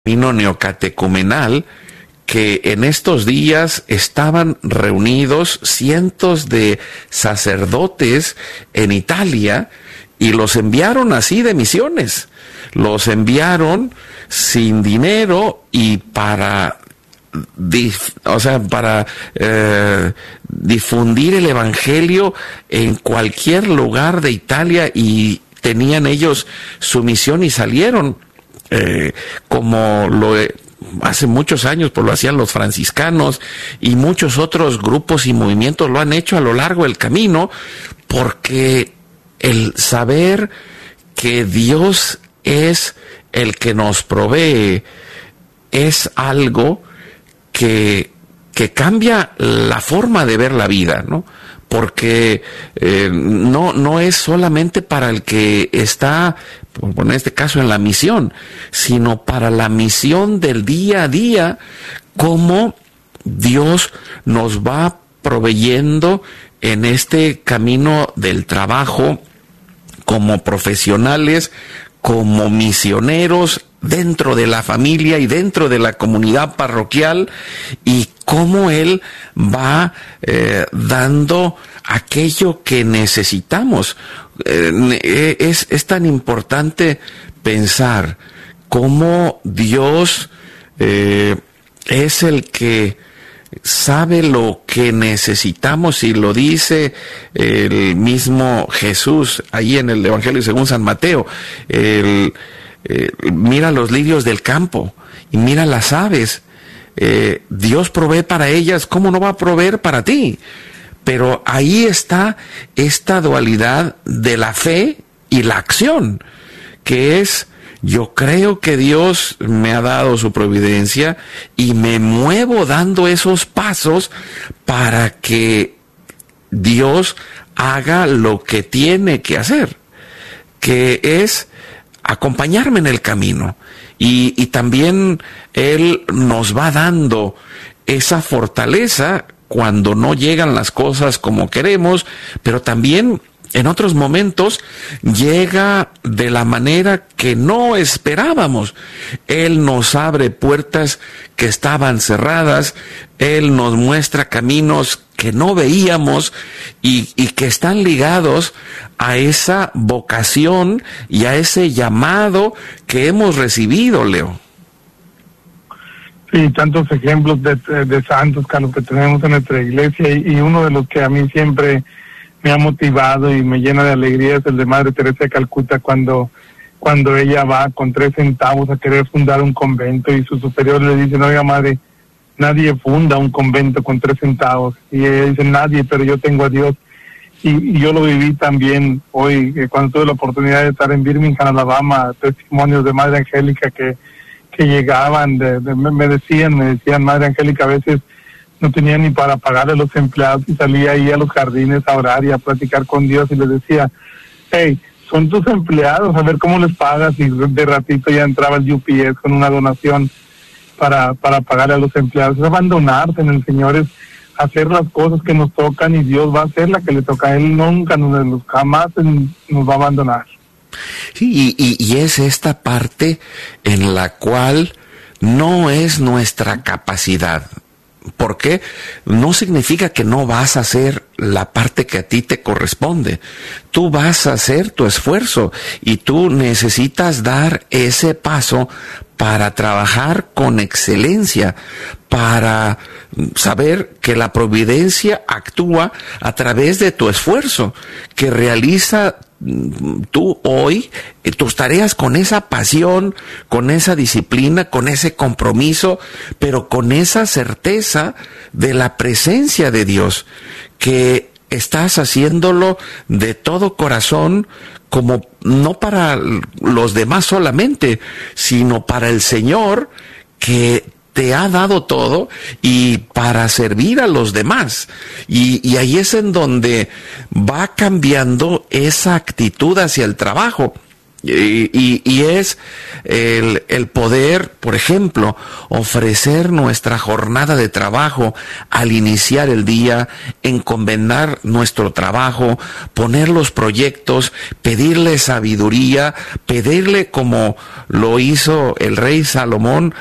camino neocatecumenal, que en estos días estaban reunidos cientos de sacerdotes en Italia y los enviaron así de misiones. Los enviaron sin dinero y para difundir el evangelio en cualquier lugar de Italia, y tenían ellos su misión y salieron hace muchos años, pues lo hacían los franciscanos, y muchos otros grupos y movimientos lo han hecho a lo largo del camino, porque el saber que Dios es el que nos provee es algo que cambia la forma de ver la vida, ¿no? Porque no es solamente para el que está, en este caso, en la misión, sino para la misión del día a día, cómo Dios nos va proveyendo en este camino del trabajo, como profesionales, como misioneros, dentro de la familia y dentro de la comunidad parroquial, y cómo Él va dando aquello que necesitamos. Es tan importante pensar cómo Dios es el que sabe lo que necesitamos, y lo dice el mismo Jesús ahí en el Evangelio según San Mateo. Mira los lirios del campo y mira las aves. Dios provee para ellas, ¿cómo no va a proveer para ti? Pero ahí está esta dualidad de la fe y la acción, que es: yo creo que Dios me ha dado su providencia y me muevo dando esos pasos para que Dios haga lo que tiene que hacer, que es acompañarme en el camino. Y también Él nos va dando esa fortaleza cuando no llegan las cosas como queremos, pero también en otros momentos llega de la manera que no esperábamos. Él nos abre puertas que estaban cerradas, Él nos muestra caminos que no veíamos y que están ligados a esa vocación y a ese llamado que hemos recibido, Leo. Sí, tantos ejemplos de santos, Carlos, que tenemos en nuestra iglesia, y uno de los que a mí siempre me ha motivado y me llena de alegría es el de Madre Teresa de Calcuta, cuando ella va con 3 centavos a querer fundar un convento, y su superior le dice: no, oiga, madre, nadie funda un convento con 3 centavos. Y ella dice: nadie, pero yo tengo a Dios. Y yo lo viví también hoy, cuando tuve la oportunidad de estar en Birmingham, Alabama, testimonios de Madre Angélica que llegaban, me decían, Madre Angélica, a veces no tenía ni para pagarle a los empleados y salía ahí a los jardines a orar y a platicar con Dios, y les decía: hey, son tus empleados, a ver cómo les pagas. Y de ratito ya entraba el UPS con una donación para pagarle a los empleados. Es abandonarse en el Señor, es hacer las cosas que nos tocan, y Dios va a hacer la que le toca. Él nunca jamás nos va a abandonar. Sí, y es esta parte en la cual no es nuestra capacidad. ¿Por qué? No significa que no vas a hacer la parte que a ti te corresponde. Tú vas a hacer tu esfuerzo y tú necesitas dar ese paso para trabajar con excelencia, para saber que la providencia actúa a través de tu esfuerzo, que realiza tú hoy tus tareas con esa pasión, con esa disciplina, con ese compromiso, pero con esa certeza de la presencia de Dios, que estás haciéndolo de todo corazón, como no para los demás solamente, sino para el Señor, que te ha dado todo, y para servir a los demás. Y ahí es en donde va cambiando esa actitud hacia el trabajo. Y es el poder, por ejemplo, ofrecer nuestra jornada de trabajo al iniciar el día, encomendar nuestro trabajo, poner los proyectos, pedirle sabiduría, pedirle como lo hizo el rey Salomón,